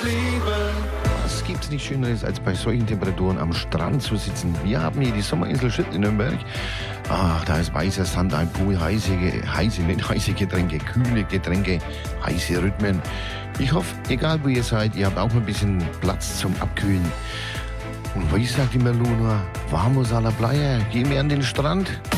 Was gibt's nicht Schöneres, als bei solchen Temperaturen am Strand zu sitzen? Wir haben hier die Sommerinsel Schütt in Nürnberg. Ach, da ist weißer Sand, ein Pool, nicht heiße Getränke, kühle Getränke, heiße Rhythmen. Ich hoffe, egal wo ihr seid, ihr habt auch ein bisschen Platz zum Abkühlen. Und wie sagt immer Luna, vamos a la playa, gehen wir an den Strand.